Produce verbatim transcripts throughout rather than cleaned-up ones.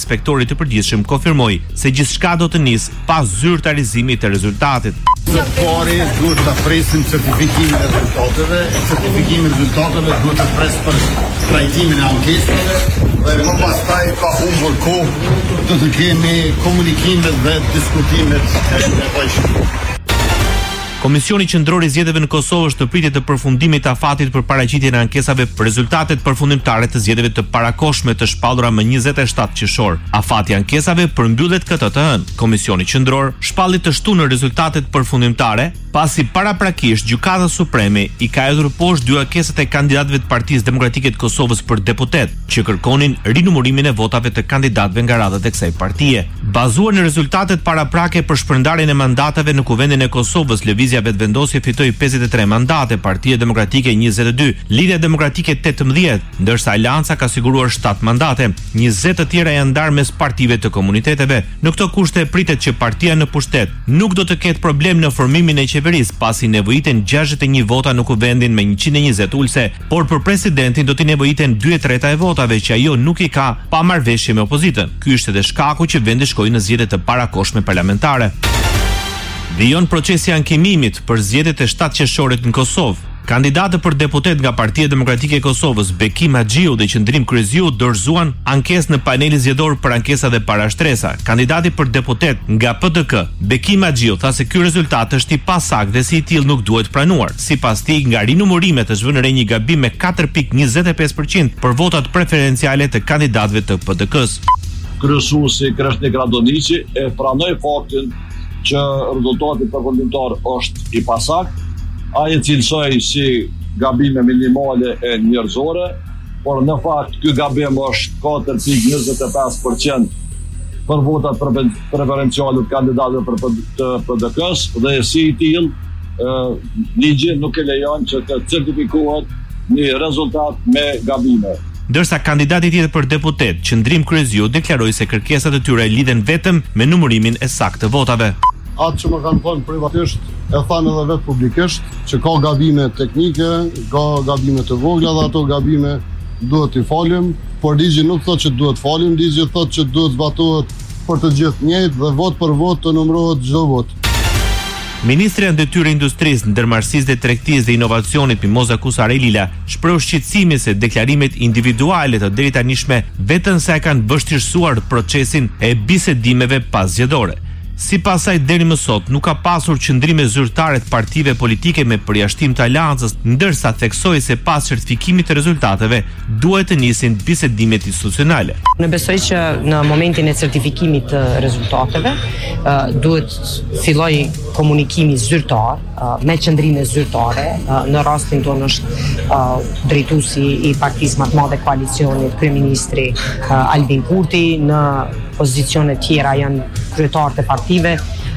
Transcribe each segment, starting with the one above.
inspektori i përgjithshëm konfirmoi se gjithçka do të nisë pas zyrtarizimit të rezultatit. Së pari duhet të presim certifikimin e rezultateve, certifikimin e rezultateve duhet të pres për trajtimin e ankesave dhe më pastaj ka humbur kohë do të kemi komunikimet dhe diskutimet e nevojshme. Komisioni Qendror i Zgjedhjeve në Kosovë është në pritje të përfundimit të afatit për paraqitjen e ankesave për rezultatet përfundimtare të zgjedhjeve të parakohshme të shpallura më njëzet e shtatë qershor. Afati i ankesave përmbyllet këtë të hënë. Komisioni Qendror shpalli të shtunë rezultatet përfundimtare pasi paraprakisht Gjykata Supreme i ka hedhur poshtë dy ankesat e kandidatëve të Partisë Demokratike të Kosovës për deputet, që kërkonin rinumërimin e votave të kandidatëve nga radhët e kësaj partie. Bazuar në rezultatet paraprake për shpërndarjen e mandateve në Kuvendin e Kosovës, Lëvizja Vetëvendosje fitoi pesëdhjetë e tre mandate, Partia Demokratike njëzet e dy, Lidhja Demokratike tetëmbëdhjetë, ndërsa Alianca ka siguruar shtatë mandate. njëzet të tjera janë ndarë mes partive të komuniteteve. Në këto kushte pritet që partia në pushtet nuk do të ketë problem në formimin e qeverisë, pasi nevojiten gjashtëdhjetë e një vota në Kuvendin me njëqind e njëzet ulse, por për presidentin do t'i nevojiten dy e treta e votave që ajo nuk i ka pa marrëveshje me opozitën. Ky është edhe shkaku që vendi shkoi në zgjedhje të parakohshme parlamentare. Vijon procesi i ankimimit për zgjedhjet e shtatë qershorit në Kosovë. Kandidatë për deputet nga Partia Demokratike e Kosovës, Bekim Haxhiu dhe Qendrim Kryesiu dorëzuan ankesë në panelin zgjedhor për ankesa dhe parashtresa. Kandidati për deputet nga P D K, Bekim Haxhiu, tha se ky rezultat është i pasakt dhe si i tillë nuk duhet pranuar. Sipas tij, nga rinumërimet është vënë re një gabim me katër pikë njëzet e pesë përqind për votat preferenciale të kandidatëve të P D K-s. Kryesuesi Kreshnik Radoniqi e pranoi faktin që rezultati përfundimtar është i pasakt. Ai e cilësoi si gabime minimale e njerëzore, por në fakt ky gabim është katër pikë njëzet e pesë përqind për votat preferenciale të kandidatëve për të P D K-s dhe si i tillë ligji nuk e lejon që të certifikohet një rezultat me gabime. Ndërsa kandidati tjetër për deputet, Qendrim Kryesiu, deklaroi se kërkesat e tyre lidhen vetëm me numërimin e saktë të votave. Atë që më kanë thënë privatisht, e thanë edhe vetë publikisht, që ka gabime teknike, ka gabime të vogla dhe ato gabime duhet t'i falim, por ligji nuk thotë që duhet falim, ligji thotë që duhet zbatohet për të gjithë njëjtë dhe vot për vot të numërohet çdo vot. Ministri i Ndërtyrë Industrisë, Ndërmarrësisë dhe Tregtisë dhe Inovacionit Mimoza Kusare Lila shpreu shqetësimin se deklarimet individuale të deritanishme vetëm sa e kanë vështirësuar procesin e bisedimeve paszgjedhore. Sipas saj, deri më sot nuk ka pasur qëndrime zyrtare të partive politike me përjashtim të aleancës, ndërsa theksoi se pas certifikimit të rezultateve duhet të nisin bisedimet institucionale. Në besoj që në momentin e certifikimit të rezultateve duhet filloj komunikimi zyrtar me qëndrime zyrtare. Në rastin tonë është drejtuesi i partisë më të madhe koalicionit, kryeministri Albin Kurti, në pozicione tjera janë kryetarë të partive,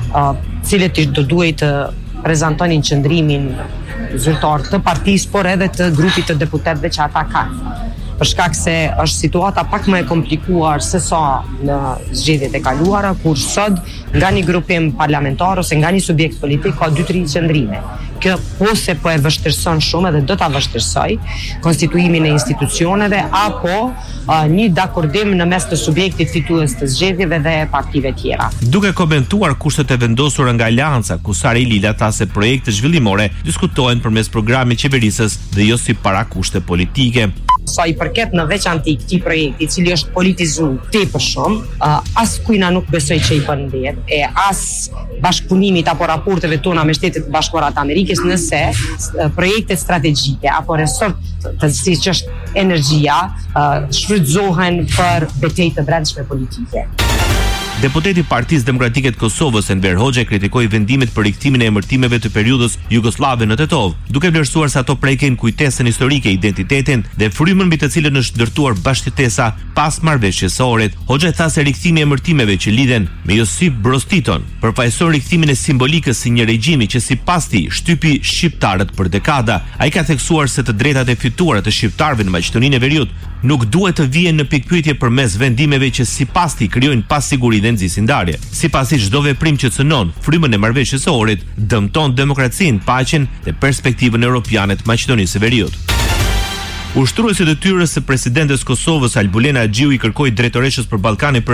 cilët do duhet të prezantonin qëndrimin zyrtar të partisë, por edhe të grupit të deputetëve që ata kanë. Për shkak se është situata pak më e komplikuar se sa në zgjedhjet e kaluara, kur sot nga një grupim parlamentar ose nga një subjekt politik ka dy tri qëndrime. Kjo ose po e vështirëson shumë edhe do ta vështirësoj konstituimin e institucioneve apo uh, një dakordim në mes të subjektit fitues të zgjedhjeve dhe partive tjera. Duke komentuar kushtet e vendosura nga Aleanca, Kusare Lila tha se projekte zhvillimore diskutohen përmes programit qeverisës dhe jo si para kushte politike. Sa i përket në veçantë këtij projekti, i cili është politizuar tepër shumë, uh, as kujna nuk besoj që i bën ndër, e as bashkëpunimit apo raporteve tona me Shtetet Bashkuara të Amerikës, nëse uh, projektet strategjike apo resort të siç është energjia uh, shfrytëzohen për betejë të brendshme politike. Deputeti i Partisë Demokratike të Kosovës, Enver Hoxha, kritikoi vendimet për riktimin e emërtimeve të periudhës jugoslave në Tetov, duke vlerësuar se ato prekin kujtesën historike, identitetin dhe frymën mbi të cilën është ndërtuar bashkëtesa pas marrëveshjes së Ohrit. Hoxha tha se riktimi i emërtimeve që lidhen me Josip Broz Titon përfaqëson riktimin e simbolikës si një regjimi që sipas tij shtypi shqiptarët për dekada. Ai ka theksuar se të drejtat e fituara të shqiptarëve në Maqedoninë e Veriut nuk duhet të vijen në pikpyetje përmes vendimeve që sipas tij krijojnë pasiguri dhe nxisin ndarje. Sipas tij, çdo veprim që cënon frymën e marrëveshjes së Ohrit dëmton demokracinë, paqen dhe perspektivën europiane të Maqedonisë së Veriut. Ushtruesi i detyrës së presidentes Kosovës Albulena Haxhiu i kërkoi drejtoreshës për Ballkanin